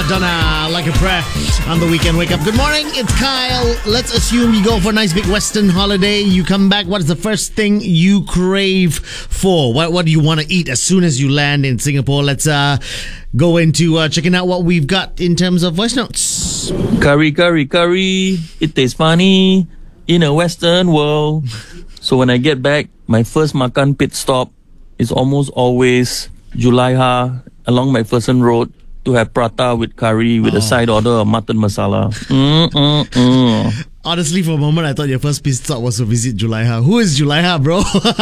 Madonna, Like a Prayer on the weekend wake up. Good morning, it's Kyle. Let's assume you go for a nice big Western holiday. You come back, what is the first thing you crave for? What do you want to eat as soon as you land in Singapore? Let's go into checking out what we've got in terms of voice notes. Curry. It tastes funny in a Western world. So when I get back, my first makan pit stop is almost always Julaiha along MacPherson Road to have prata with curry with a side order of mutton masala. Honestly, for a moment, I thought your first pit stop was to visit Julaiha. Who is Julaiha, bro?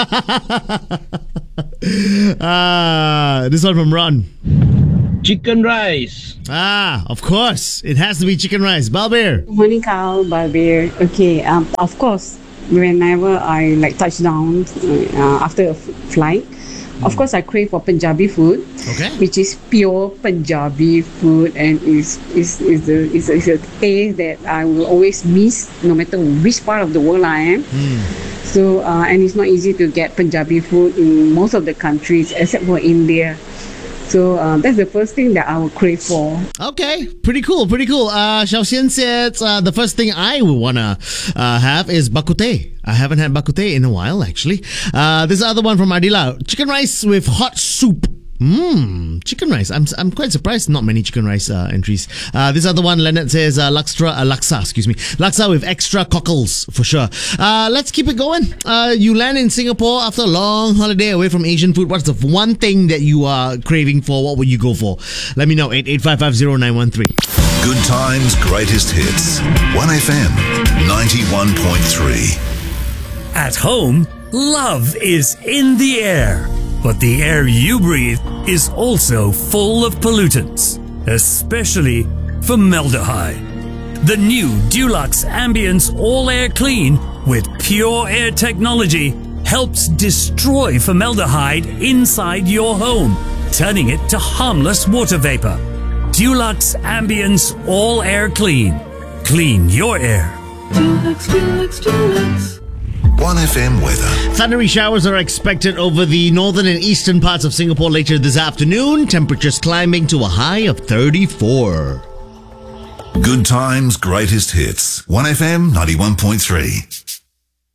This one from Ron. Chicken rice. Of course. It has to be chicken rice. Balbir. Good morning, Carl, Balbir. Okay, of course, whenever I touch down after a flight, of course I crave for Punjabi food, which is pure Punjabi food, and is a taste that I will always miss no matter which part of the world I am. So and it's not easy to get Punjabi food in most of the countries except for India. So that's the first thing that I would crave for. Okay, pretty cool. Xiao Xian said the first thing I would want to have is bak kut teh. I haven't had bak kut teh in a while, actually. This other one from Adila. Chicken rice with hot soup. Chicken rice. I'm quite surprised not many chicken rice entries. This other one, Leonard says laksa with extra cockles for sure. Let's keep it going. You land in Singapore after a long holiday away from Asian food. What's the one thing that you are craving for? What would you go for? Let me know. 88550913. Good times, greatest hits. 1FM 91.3. At home, love is in the air. But the air you breathe is also full of pollutants, especially formaldehyde. The new Dulux Ambience All Air Clean with pure air technology helps destroy formaldehyde inside your home, turning it to harmless water vapor. Dulux Ambience All Air Clean. Clean your air. Dulux. 1FM weather. Thundery showers are expected over the northern and eastern parts of Singapore later this afternoon. Temperatures climbing to a high of 34. Good times, greatest hits. 1FM 91.3.